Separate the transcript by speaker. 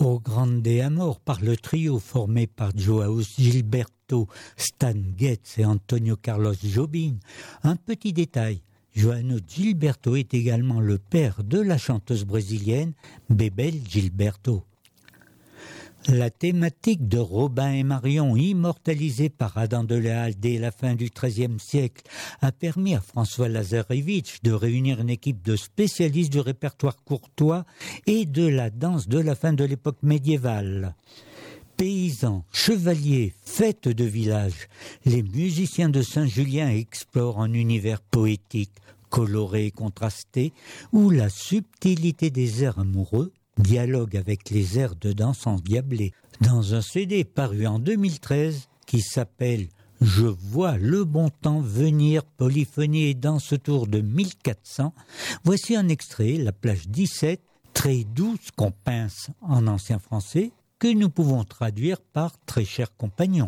Speaker 1: Au Grande Amor par le trio formé par Joao Gilberto, Stan Getz et Antonio Carlos Jobim. Un petit détail, Joao Gilberto est également le père de la chanteuse brésilienne Bebel Gilberto. La thématique de Robin et Marion, immortalisée par Adam de La Halle dès la fin du XIIIe siècle, a permis à François Lazarevitch de réunir une équipe de spécialistes du répertoire courtois et de la danse de la fin de l'époque médiévale. Paysans, chevaliers, fêtes de village, les musiciens de Saint-Julien explorent un univers poétique, coloré et contrasté, où la subtilité des airs amoureux dialogue avec les airs de danse endiablés. Dans un CD paru en 2013 qui s'appelle « Je vois le bon temps venir, polyphonie et danse autour de 1400 », voici un extrait, la plage 17, très douce qu'on pince en ancien français, que nous pouvons traduire par « très cher compagnon ».